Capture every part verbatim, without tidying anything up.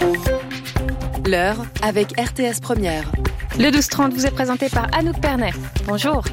L'heure avec R T S Première. Le douze trente vous est présenté par Anouk Pernet. Bonjour.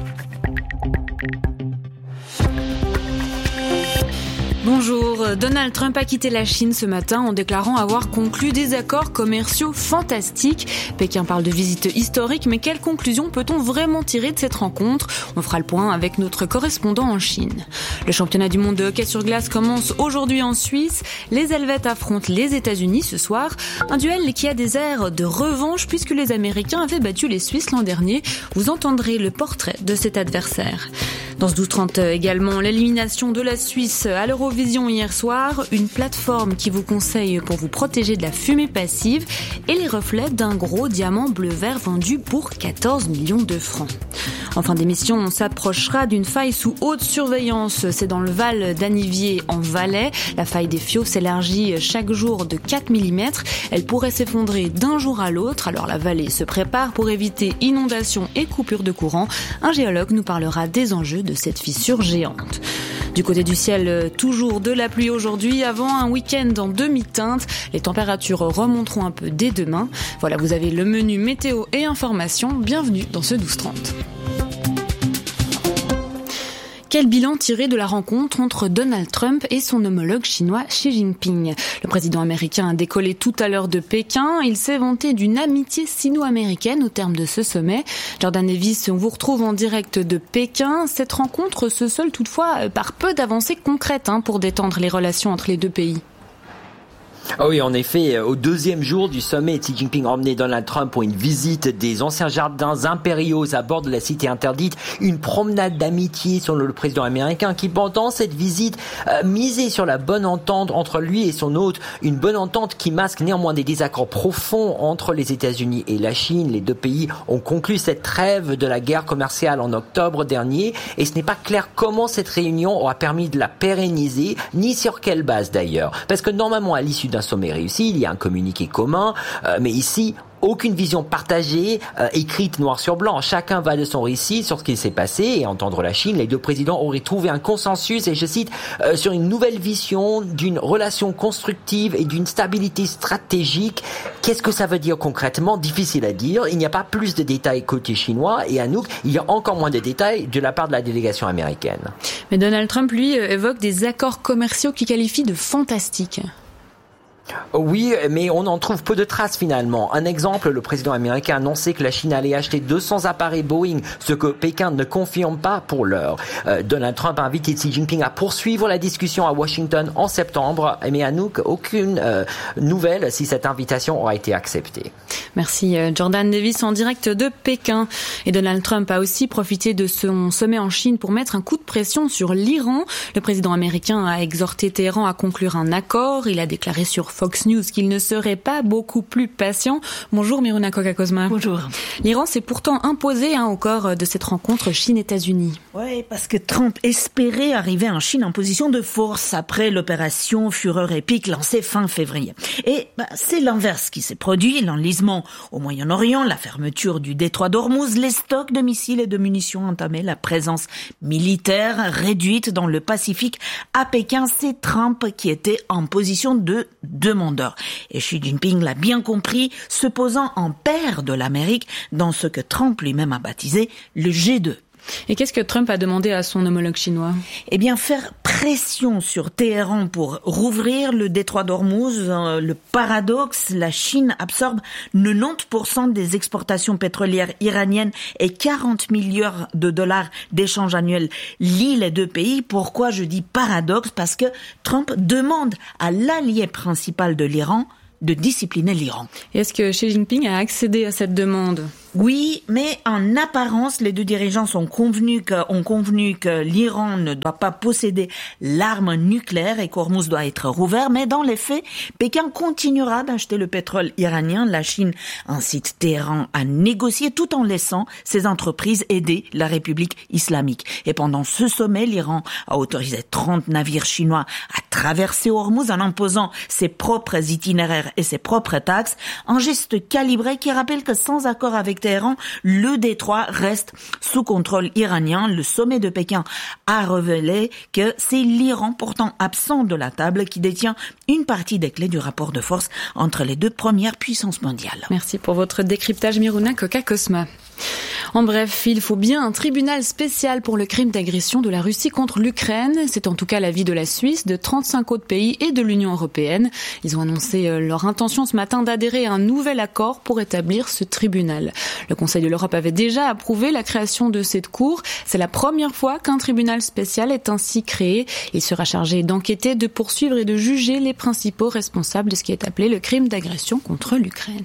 Bonjour, Donald Trump a quitté la Chine ce matin en déclarant avoir conclu des accords commerciaux fantastiques. Pékin parle de visite historique, mais quelles conclusions peut-on vraiment tirer de cette rencontre ? On fera le point avec notre correspondant en Chine. Le championnat du monde de hockey sur glace commence aujourd'hui en Suisse. Les Helvètes affrontent les États-Unis ce soir. Un duel qui a des airs de revanche puisque les Américains avaient battu les Suisses l'an dernier. Vous entendrez le portrait de cet adversaire. Dans ce douze trente également, l'élimination de la Suisse à l'Eurovision hier soir, une plateforme qui vous conseille pour vous protéger de la fumée passive et les reflets d'un gros diamant bleu-vert vendu pour quatorze millions de francs. En fin d'émission, on s'approchera d'une faille sous haute surveillance. C'est dans le Val d'Anniviers en Valais. La faille des Fiaux s'élargit chaque jour de quatre millimètres. Elle pourrait s'effondrer d'un jour à l'autre. Alors la vallée se prépare pour éviter inondations et coupures de courant. Un géologue nous parlera des enjeux de cette fissure géante. Du côté du ciel, toujours de la pluie aujourd'hui, avant un week-end en demi-teinte. Les températures remonteront un peu dès demain. Voilà, vous avez le menu météo et information. Bienvenue dans ce douze trente. Quel bilan tirer de la rencontre entre Donald Trump et son homologue chinois Xi Jinping ? Le président américain a décollé tout à l'heure de Pékin. Il s'est vanté d'une amitié sino-américaine au terme de ce sommet. Jordan Davis, on vous retrouve en direct de Pékin. Cette rencontre se solde toutefois par peu d'avancées concrètes hein, pour détendre les relations entre les deux pays. Ah oui, en effet, au deuxième jour du sommet, Xi Jinping a emmené Donald Trump pour une visite des anciens jardins impériaux à bord de la cité interdite, une promenade d'amitié selon le président américain qui, pendant cette visite, euh, misait sur la bonne entente entre lui et son hôte, une bonne entente qui masque néanmoins des désaccords profonds entre les États-Unis et la Chine. Les deux pays ont conclu cette trêve de la guerre commerciale en octobre dernier et ce n'est pas clair comment cette réunion aura permis de la pérenniser, ni sur quelle base d'ailleurs. Parce que normalement, à l'issue d'un sommet réussi, il y a un communiqué commun, euh, mais ici, aucune vision partagée, euh, écrite noir sur blanc. Chacun va de son récit sur ce qui s'est passé et entendre la Chine, les deux présidents auraient trouvé un consensus, et je cite, euh, sur une nouvelle vision d'une relation constructive et d'une stabilité stratégique. Qu'est-ce que ça veut dire concrètement ? Difficile à dire. Il n'y a pas plus de détails côté chinois et à nous, il y a encore moins de détails de la part de la délégation américaine. Mais Donald Trump, lui, évoque des accords commerciaux qu'il qualifie de fantastiques. Oui, mais on en trouve peu de traces finalement. Un exemple, le président américain a annoncé que la Chine allait acheter deux cents appareils Boeing, ce que Pékin ne confirme pas pour l'heure. Euh, Donald Trump a invité Xi Jinping à poursuivre la discussion à Washington en septembre, mais à nous, aucune euh, nouvelle si cette invitation aura été acceptée. Merci Jordan Davis en direct de Pékin. Et Donald Trump a aussi profité de son sommet en Chine pour mettre un coup de pression sur l'Iran. Le président américain a exhorté Téhéran à conclure un accord. Il a déclaré sur Fox News qu'il ne serait pas beaucoup plus patient. Bonjour Miruna Koka-Kozma. Bonjour. L'Iran s'est pourtant imposé hein, au corps de cette rencontre Chine-États-Unis. Oui, parce que Trump espérait arriver en Chine en position de force après l'opération Fureur épique lancée fin février. Et bah, c'est l'inverse qui s'est produit. L'enlisement au Moyen-Orient, la fermeture du détroit d'Ormuz, les stocks de missiles et de munitions entamés, la présence militaire réduite dans le Pacifique. À Pékin, c'est Trump qui était en position de demandeur. Et Xi Jinping l'a bien compris, se posant en père de l'Amérique dans ce que Trump lui-même a baptisé le G deux. Et qu'est-ce que Trump a demandé à son homologue chinois ? Eh bien, faire pression sur Téhéran pour rouvrir le détroit d'Ormuz. Le paradoxe, la Chine absorbe quatre-vingt-dix pour cent des exportations pétrolières iraniennes et quarante milliards de dollars d'échanges annuels lient les deux pays. Pourquoi je dis paradoxe ? Parce que Trump demande à l'allié principal de l'Iran de discipliner l'Iran. Et est-ce que Xi Jinping a accédé à cette demande ? Oui, mais en apparence, les deux dirigeants sont convenus que, ont convenu que l'Iran ne doit pas posséder l'arme nucléaire et qu'Ormuz doit être rouvert. Mais dans les faits, Pékin continuera d'acheter le pétrole iranien. La Chine incite Téhéran à négocier tout en laissant ses entreprises aider la République islamique. Et pendant ce sommet, l'Iran a autorisé trente navires chinois à traverser Ormuz en imposant ses propres itinéraires et ses propres taxes. Un geste calibré qui rappelle que sans accord avec avec Téhéran, le détroit reste sous contrôle iranien. Le sommet de Pékin a révélé que c'est l'Iran, pourtant absent de la table, qui détient une partie des clés du rapport de force entre les deux premières puissances mondiales. Merci pour votre décryptage, Miruna Koka-Cosma. En bref, il faut bien un tribunal spécial pour le crime d'agression de la Russie contre l'Ukraine. C'est en tout cas l'avis de la Suisse, de trente-cinq autres pays et de l'Union européenne. Ils ont annoncé leur intention ce matin d'adhérer à un nouvel accord pour établir ce tribunal. Le Conseil de l'Europe avait déjà approuvé la création de cette cour. C'est la première fois qu'un tribunal spécial est ainsi créé. Il sera chargé d'enquêter, de poursuivre et de juger les principaux responsables de ce qui est appelé le crime d'agression contre l'Ukraine.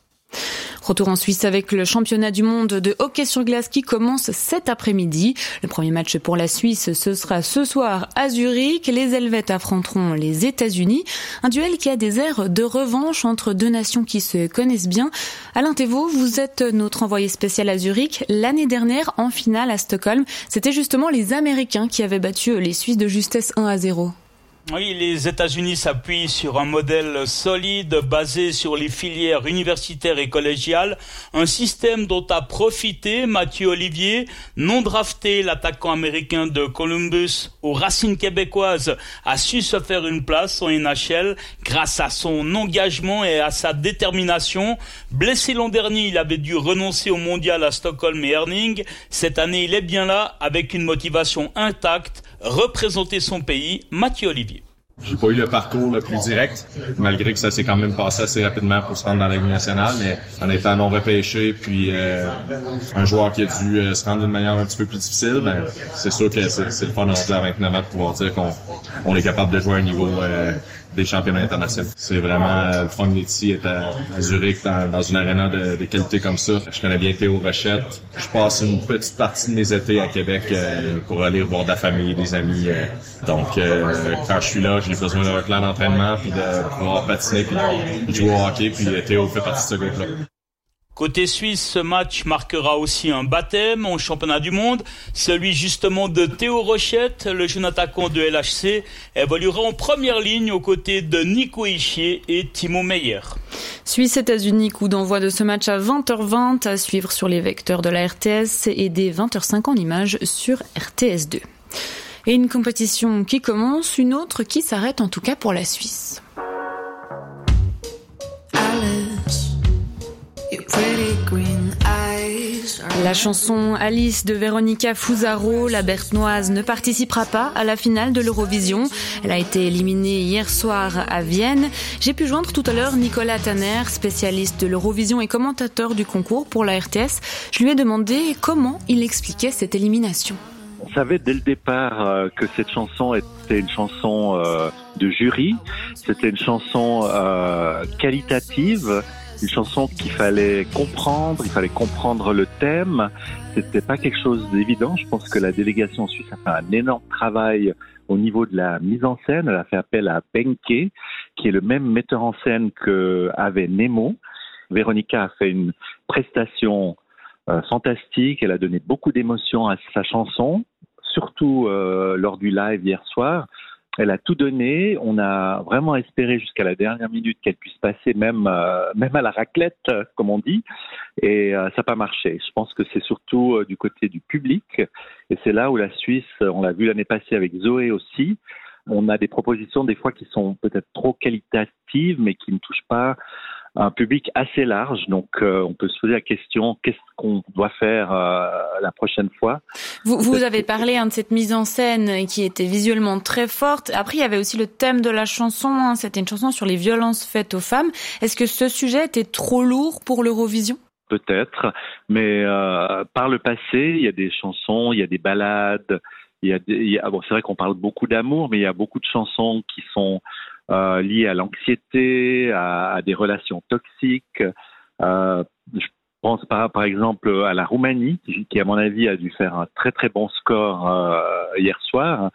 Retour en Suisse avec le championnat du monde de hockey sur glace qui commence cet après-midi. Le premier match pour la Suisse, ce sera ce soir à Zurich. Les Helvètes affronteront les États-Unis. Un duel qui a des airs de revanche entre deux nations qui se connaissent bien. Alain Thévault, vous êtes notre envoyé spécial à Zurich. L'année dernière, en finale à Stockholm, c'était justement les Américains qui avaient battu les Suisses de justesse un à zéro. Oui, les États-Unis s'appuient sur un modèle solide basé sur les filières universitaires et collégiales, un système dont a profité Mathieu Olivier, non drafté, l'attaquant américain de Columbus aux racines québécoises, a su se faire une place en N H L grâce à son engagement et à sa détermination. Blessé l'an dernier, il avait dû renoncer au mondial à Stockholm et Herning. Cette année, il est bien là avec une motivation intacte, représenter son pays. Mathieu Olivier. J'ai pas eu le parcours le plus direct, malgré que ça s'est quand même passé assez rapidement pour se rendre dans la Ligue nationale, mais en étant non repêché, puis euh, un joueur qui a dû euh, se rendre d'une manière un petit peu plus difficile, ben c'est sûr que c'est, c'est le fun à vingt-neuf ans de pouvoir dire qu'on on est capable de jouer à un niveau euh, des championnats internationaux. C'est vraiment euh, le fun d'ici, être à, à Zurich, dans, dans une aréna de, de qualité comme ça. Je connais bien Théo Rochette. Je passe une petite partie de mes étés à Québec euh, pour aller voir de la famille, des amis. Euh, donc, euh, quand je suis là, j'ai besoin d'un plan d'entraînement, puis de pouvoir patiner, puis de jouer au hockey, puis Théo fait partie de ce groupe-là. Côté suisse, ce match marquera aussi un baptême au championnat du monde, celui justement de Théo Rochette, le jeune attaquant de L H C, évoluera en première ligne aux côtés de Nico Hischier et Timo Meyer. Suisse-États-Unis, coup d'envoi de ce match à vingt heures vingt, à suivre sur les vecteurs de la R T S et dès vingt heures cinq en images sur R T S deux. Et une compétition qui commence, une autre qui s'arrête en tout cas pour la Suisse. La chanson Alice de Véronica Fusaro, la Berthnoise, ne participera pas à la finale de l'Eurovision. Elle a été éliminée hier soir à Vienne. J'ai pu joindre tout à l'heure Nicolas Tanner, spécialiste de l'Eurovision et commentateur du concours pour la R T S. Je lui ai demandé comment il expliquait cette élimination. On savait dès le départ euh, que cette chanson était une chanson euh, de jury. C'était une chanson euh, qualitative. Une chanson qu'il fallait comprendre, il fallait comprendre le thème. C'était pas quelque chose d'évident. Je pense que la délégation suisse a fait un énorme travail au niveau de la mise en scène. Elle a fait appel à Benke, qui est le même metteur en scène que avait Nemo. Véronica a fait une prestation euh, fantastique. Elle a donné beaucoup d'émotions à sa chanson, surtout euh, lors du live hier soir. Elle a tout donné. On a vraiment espéré jusqu'à la dernière minute qu'elle puisse passer même euh, même à la raclette, comme on dit. Et euh, ça n'a pas marché. Je pense que c'est surtout euh, du côté du public. Et c'est là où la Suisse, on l'a vu l'année passée avec Zoé aussi, on a des propositions des fois qui sont peut-être trop qualitatives, mais qui ne touchent pas un public assez large, donc euh, on peut se poser la question, qu'est-ce qu'on doit faire euh, la prochaine fois? Vous, vous avez parlé hein, de cette mise en scène qui était visuellement très forte. Après, il y avait aussi le thème de la chanson, hein, c'était une chanson sur les violences faites aux femmes. Est-ce que ce sujet était trop lourd pour l'Eurovision? Peut-être, mais euh, par le passé, il y a des chansons, il y a des ballades, il y a, des, il y a bon, c'est vrai qu'on parle beaucoup d'amour, mais il y a beaucoup de chansons qui sont Euh, liées à l'anxiété, à, à des relations toxiques. Euh, je pense par, par exemple à la Roumanie, qui, qui à mon avis a dû faire un très très bon score euh, hier soir.